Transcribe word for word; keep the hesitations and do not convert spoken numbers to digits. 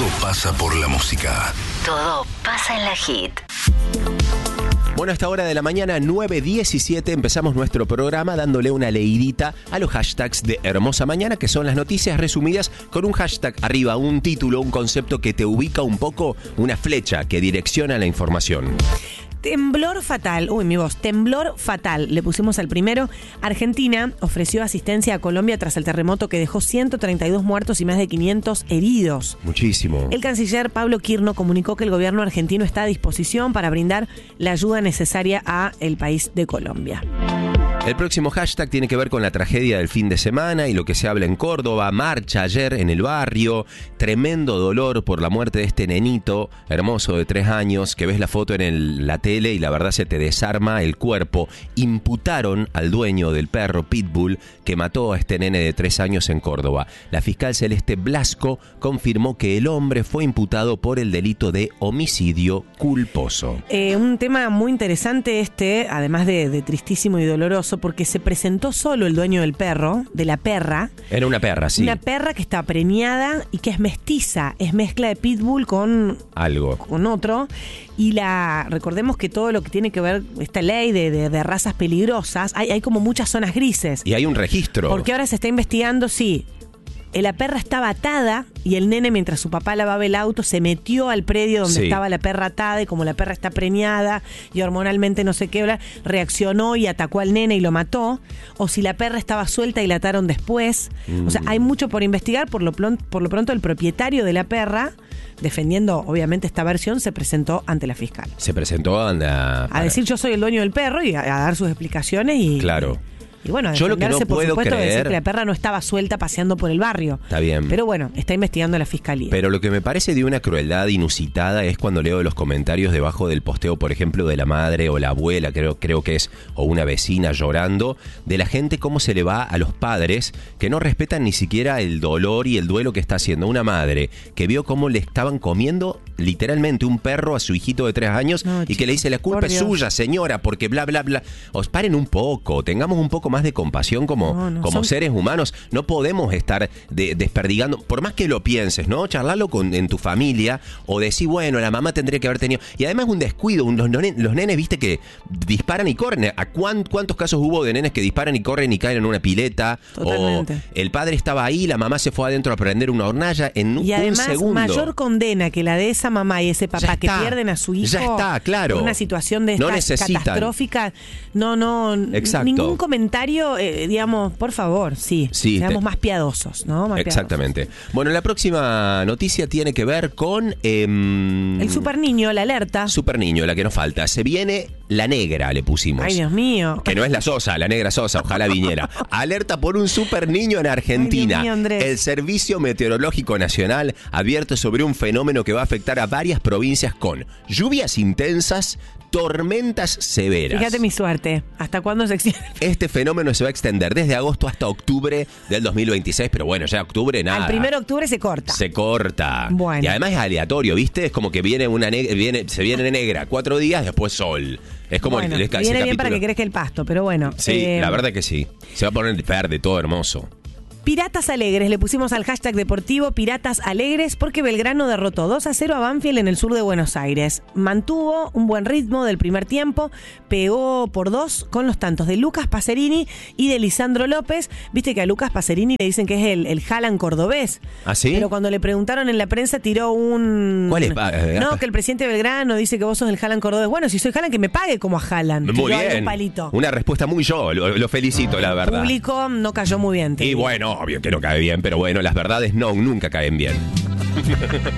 pasa por la música. Todo pasa en la hit. Bueno, a esta hora de la mañana, nueve diecisiete, empezamos nuestro programa dándole una leidita a los hashtags de Hermosa Mañana, que son las noticias resumidas con un hashtag arriba, un título, un concepto que te ubica un poco, una flecha que direcciona la información. Temblor fatal, uy mi voz, temblor fatal, le pusimos al primero. Argentina ofreció asistencia a Colombia tras el terremoto que dejó ciento treinta y dos muertos y más de quinientos heridos. Muchísimo. El canciller Pablo Quirno comunicó que el gobierno argentino está a disposición para brindar la ayuda necesaria a el país de Colombia. El próximo hashtag tiene que ver con la tragedia del fin de semana y lo que se habla en Córdoba. Marcha ayer en el barrio, tremendo dolor por la muerte de este nenito hermoso de tres años, que ves la foto en el, la tele y la verdad se te desarma el cuerpo. Imputaron al dueño del perro Pitbull que mató a este nene de tres años en Córdoba. La fiscal Celeste Blasco confirmó que el hombre fue imputado por el delito de homicidio culposo. Eh, un tema muy interesante este, además de, de tristísimo y doloroso, porque se presentó solo el dueño del perro, de la perra. Era una perra, sí. Una perra que está preñada y que es mestiza, es mezcla de pitbull con algo, con otro. Y la recordemos que todo lo que tiene que ver esta ley de, de, de razas peligrosas, hay, hay como muchas zonas grises. Y hay un registro. Porque ahora se está investigando si la perra estaba atada y el nene, mientras su papá lavaba el auto, se metió al predio donde sí. estaba la perra atada, y como la perra está preñada y hormonalmente no sé qué, reaccionó y atacó al nene y lo mató, o si la perra estaba suelta y la ataron después. Mm. O sea, hay mucho por investigar. Por lo, por lo pronto el propietario de la perra, defendiendo obviamente esta versión, se presentó ante la fiscal. Se presentó a, a, a decir yo soy el dueño del perro y a, a dar sus explicaciones y... Claro. Y bueno, yo lo que no por puedo supuesto, creer, de decir que la perra no estaba suelta paseando por el barrio. Está bien. Pero bueno, está investigando la fiscalía. Pero lo que me parece de una crueldad inusitada es cuando leo los comentarios debajo del posteo, por ejemplo, de la madre o la abuela, creo, creo que es, o una vecina llorando, de la gente cómo se le va a los padres que no respetan ni siquiera el dolor y el duelo que está haciendo. Una madre que vio cómo le estaban comiendo literalmente un perro a su hijito de tres años no, y chico, que le dice la culpa es suya, señora, porque bla, bla, bla. Os paren un poco, tengamos un poco más de compasión como, no, no, como son... seres humanos. No podemos estar de, desperdigando, por más que lo pienses, ¿no? Charlarlo con, en tu familia o decir, bueno, la mamá tendría que haber tenido. Y además un descuido, un, los, los nenes, viste, que disparan y corren. ¿A cuán, cuántos casos hubo de nenes que disparan y corren y caen en una pileta? Totalmente. O el padre estaba ahí, la mamá se fue adentro a prender una hornalla en un, y además, un segundo. Mayor condena que la de esa mamá y ese papá que pierden a su hijo. Ya está, claro. Por una situación de esta no catastrófica. No, no. Exacto. Ningún comentario, eh, digamos, por favor, sí. sí seamos te... más piadosos, ¿no? Más Exactamente. Piadosos. Bueno, la próxima noticia tiene que ver con... Eh, el super niño, la alerta. Super niño, la que nos falta. Se viene la negra, le pusimos. Ay, Dios mío. Que no es la Sosa, la negra Sosa, ojalá viniera. Alerta por un super niño en Argentina. Ay, Dios mío, el Servicio Meteorológico Nacional advierte sobre un fenómeno que va a afectar a varias provincias con lluvias intensas, tormentas severas. Fíjate mi suerte. ¿Hasta cuándo se extiende? Este fenómeno se va a extender desde agosto hasta octubre del dos mil veintiséis, pero bueno, ya octubre nada. Al primero de octubre se corta. Se corta. Bueno. Y además es aleatorio, ¿viste? Es como que viene una negra, viene, se viene negra cuatro días, después sol. Es como bueno, el, el, viene ese bien capítulo. para que crezca el pasto, pero bueno. Sí, eh, la verdad que sí. Se va a poner verde, todo hermoso. Piratas Alegres, le pusimos al hashtag deportivo Piratas Alegres porque Belgrano derrotó dos a cero a Banfield en el sur de Buenos Aires. Mantuvo un buen ritmo del primer tiempo, pegó por dos con los tantos de Lucas Pacerini y de Lisandro López. Viste que a Lucas Pacerini le dicen que es el, el Haaland cordobés. ¿Ah, sí? Pero cuando le preguntaron en la prensa tiró un... ¿Cuál es? No, que el presidente de Belgrano dice que vos sos el Haaland cordobés. Bueno, si soy Haaland, que me pague como a Haaland. Muy tiró bien. Un palito. Una respuesta muy yo, lo, lo felicito, la verdad. El público no cayó muy bien. Y digo. Bueno, obvio que no cae bien, pero bueno, las verdades no, nunca caen bien.